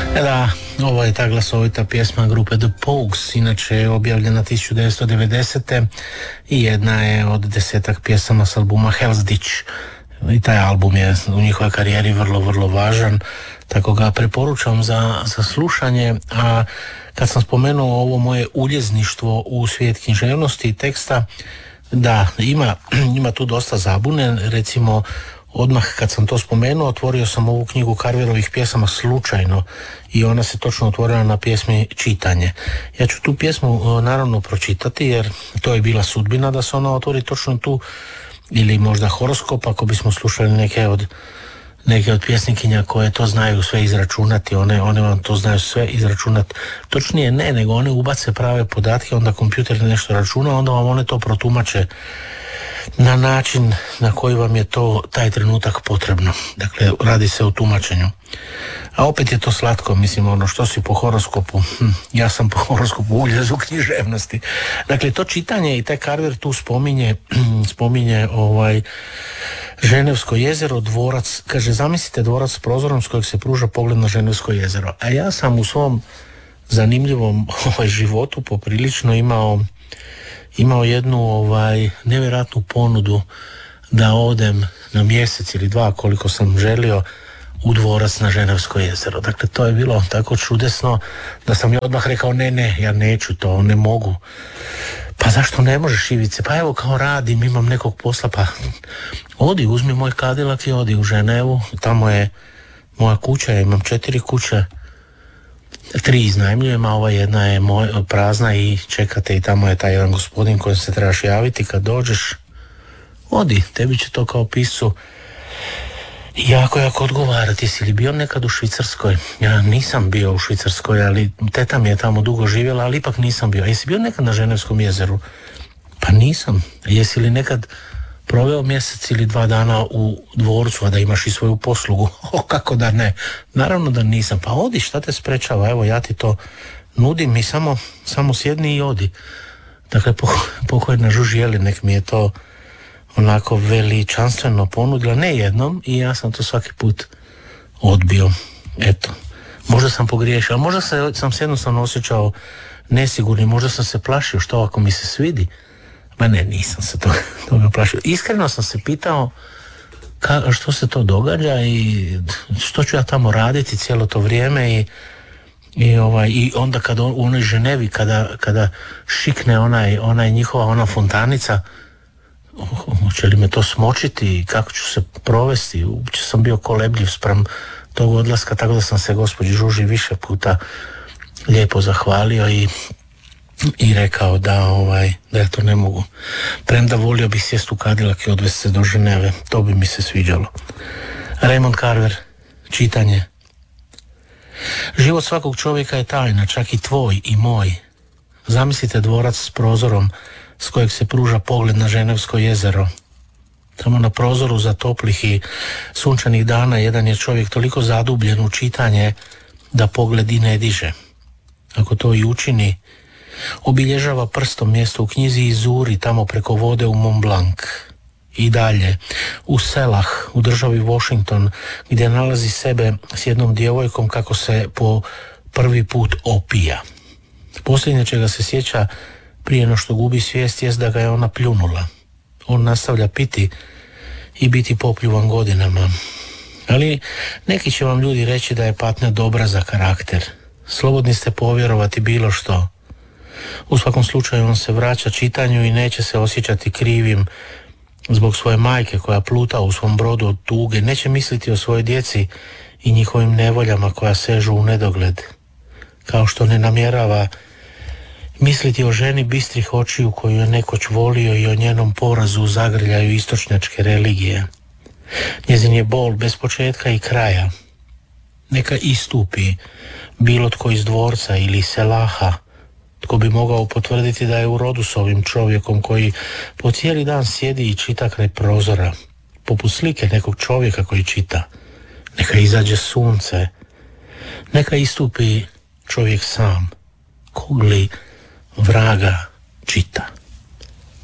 Da, ovo je ta glasovita pjesma grupe The Pogues, inače je objavljena 1990. i jedna je od 10 pjesama s albuma Hell's Ditch. I taj album je u njihovoj karijeri vrlo, vrlo važan, tako ga preporučam za slušanje. A kad sam spomenuo ovo moje uljezništvo u svijet književnosti i teksta, da, ima tu dosta zabune. Recimo, odmah kad sam to spomenuo, otvorio sam ovu knjigu Carverovih pjesama slučajno i ona se točno otvorila na pjesmi Čitanje. Ja ću tu pjesmu naravno pročitati, jer to je bila sudbina da se ona otvori točno tu, ili možda horoskop ako bismo slušali neke od pjesnikinja koje to znaju sve izračunati. One vam to znaju sve izračunati. Točnije ne, nego one ubace prave podatke, onda kompjuter nešto računa, onda vam one to protumače na način na koji vam je to taj trenutak potrebno. Dakle, radi se o tumačenju. A opet je to slatko, mislim, ono što si po horoskopu, ja sam po horoskopu uljezu književnosti. Dakle, to čitanje i taj Carver tu spominje Ženevsko jezero, dvorac, kaže, zamislite dvorac s prozorom s kojeg se pruža pogled na Ženevsko jezero. A ja sam u svom zanimljivom životu poprilično imao jednu nevjerojatnu ponudu da odem na mjesec ili dva, koliko sam želio, u dvorac na Ženevsko jezero. Dakle, to je bilo tako čudesno da sam ja odmah rekao ne, ja neću to, ne mogu. Pa zašto ne možeš, Ivice? Pa evo, kao radim, imam nekog posla, pa odi, uzmi moj Cadillac i odi u Ženevu, tamo je moja kuća, ja imam 4 kuće, 3 iznajmljujem, a ova jedna je prazna i čekate i tamo je taj jedan gospodin kojem se trebaš javiti kad dođeš. Odi, tebi će to kao piscu jako odgovara. Ti si li bio nekad u Švicarskoj? Ja nisam bio u Švicarskoj, ali teta mi je tamo dugo živjela, ali ipak nisam bio. A jesi bio nekad na Ženevskom jezeru? Pa nisam. A jesi li nekad proveo mjesec ili 2 dana u dvorcu, a da imaš i svoju poslugu? Kako da ne? Naravno da nisam. Pa odi, šta te sprečava? Evo, ja ti to nudim i samo sjedni i odi. Dakle, pokojna Žužijeli, nek mi je to onako veličanstveno ponudila, ne jednom, i ja sam to svaki put odbio. Eto, možda sam pogriješio, ali možda sam se jednostavno osjećao nesigurni, možda sam se plašio, što ako mi se svidi? Ma ne, nisam se toga plašio. Iskreno sam se pitao što se to događa i što ću ja tamo raditi cijelo to vrijeme i onda kada u onoj Ženevi kada šikne onaj njihova ona fontanica, hoće li me to smočiti i kako ću se provesti. Uopće sam bio kolebljiv spram tog odlaska, tako da sam se gospođi Žuži više puta lijepo zahvalio i rekao da ja to ne mogu. Premda volio bih sjest u Cadillac i odvesti se do Ženeve, to bi mi se sviđalo. Raymond Carver, Čitanje. Život svakog čovjeka je tajna, čak i tvoj i moj. Zamislite dvorac s prozorom s kojeg se pruža pogled na Ženevsko jezero. Tamo na prozoru za toplih i sunčanih dana jedan je čovjek toliko zadubljen u čitanje da pogled i ne diže. Ako to i učini, obilježava prstom mjesto u knjizi i zuri tamo preko vode u Mont Blanc. I dalje, u Selah, u državi Washington, gdje nalazi sebe s jednom djevojkom kako se po prvi put opija. Posljednje čega se sjeća prije no što gubi svijest jest da ga je ona pljunula. On nastavlja piti i biti popljuvan godinama. Ali neki će vam ljudi reći da je patnja dobra za karakter. Slobodni ste povjerovati bilo što. U svakom slučaju on se vraća čitanju i neće se osjećati krivim zbog svoje majke koja pluta u svom brodu od tuge. Neće misliti o svojoj djeci i njihovim nevoljama koja sežu u nedogled. Kao što ne namjerava misliti o ženi bistrih očiju koju je nekoć volio i o njenom porazu u zagrljaju istočnjačke religije. Njezin je bol bez početka i kraja. Neka istupi bilo tko iz dvorca ili Selaha, tko bi mogao potvrditi da je u rodu s ovim čovjekom koji po cijeli dan sjedi i čita kraj prozora, poput slike nekog čovjeka koji čita. Neka izađe sunce, neka istupi čovjek sam, kog li vraga čita.